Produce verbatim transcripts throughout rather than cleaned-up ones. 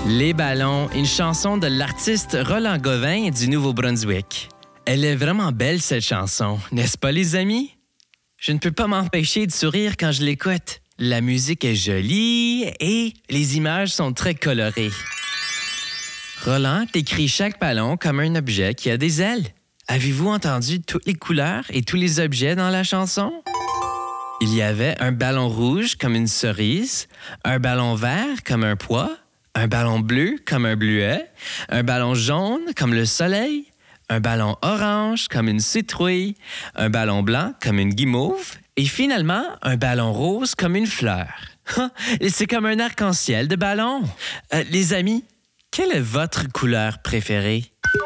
Les ballons, une chanson de l'artiste Roland Gauvin du Nouveau-Brunswick. Elle est vraiment belle, cette chanson, n'est-ce pas, les amis? Je ne peux pas m'empêcher de sourire quand je l'écoute. La musique est jolie et les images sont très colorées. Roland décrit chaque ballon comme un objet qui a des ailes. Avez-vous entendu toutes les couleurs et tous les objets dans la chanson? Il y avait un ballon rouge comme une cerise, un ballon vert comme un pois, un ballon bleu comme un bleuet, un ballon jaune comme le soleil, un ballon orange comme une citrouille, un ballon blanc comme une guimauve et finalement un ballon rose comme une fleur. C'est comme un arc-en-ciel de ballons. Euh, les amis, quelle est votre couleur préférée?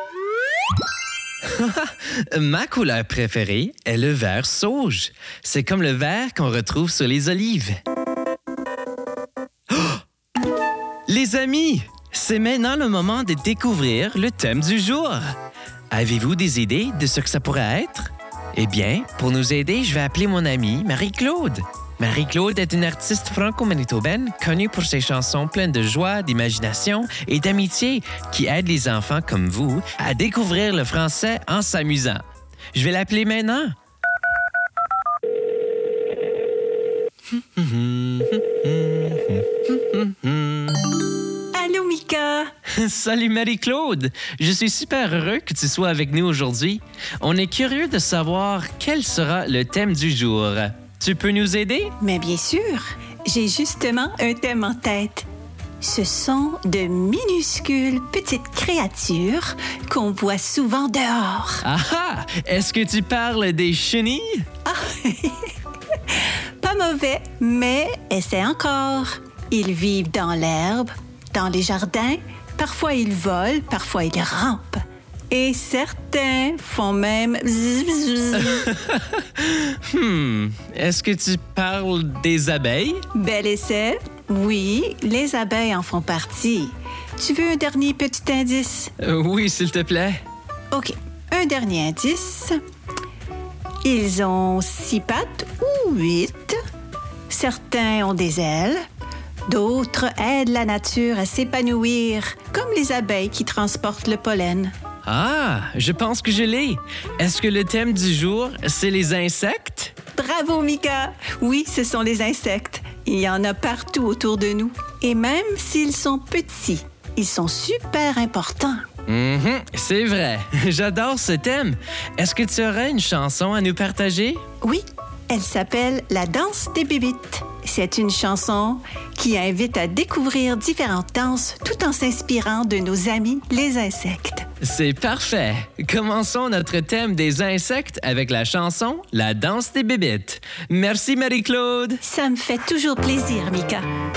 Ma couleur préférée est le vert sauge. C'est comme le vert qu'on retrouve sur les olives. Oh! Les amis, c'est maintenant le moment de découvrir le thème du jour. Avez-vous des idées de ce que ça pourrait être? Eh bien, pour nous aider, je vais appeler mon amie Marie-Claude. Marie-Claude est une artiste franco-manitobaine connue pour ses chansons pleines de joie, d'imagination et d'amitié qui aident les enfants comme vous à découvrir le français en s'amusant. Je vais l'appeler maintenant. Allô, Mika! Salut Marie-Claude! Je suis super heureux que tu sois avec nous aujourd'hui. On est curieux de savoir quel sera le thème du jour. Tu peux nous aider? Mais bien sûr, j'ai justement un thème en tête. Ce sont de minuscules petites créatures qu'on voit souvent dehors. Ah ah! Est-ce que tu parles des chenilles? Ah! Pas mauvais, mais essaie encore. Ils vivent dans l'herbe, dans les jardins. Parfois ils volent, parfois ils rampent. Et certains font même... hmm, est-ce que tu parles des abeilles? Bel essai. Oui, les abeilles en font partie. Tu veux un dernier petit indice? Euh, oui, s'il te plaît. OK. Un dernier indice. Ils ont six pattes ou huit. Certains ont des ailes. D'autres aident la nature à s'épanouir, comme les abeilles qui transportent le pollen. Ah, je pense que je l'ai. Est-ce que le thème du jour, c'est les insectes? Bravo, Mika! Oui, ce sont les insectes. Il y en a partout autour de nous. Et même s'ils sont petits, ils sont super importants. Mm-hmm, c'est vrai. J'adore ce thème. Est-ce que tu aurais une chanson à nous partager? Oui, elle s'appelle « La danse des bébites ». C'est une chanson qui invite à découvrir différentes danses tout en s'inspirant de nos amis les insectes. C'est parfait. Commençons notre thème des insectes avec la chanson « La danse des bébites ». Merci Marie-Claude. Ça me fait toujours plaisir, Mika.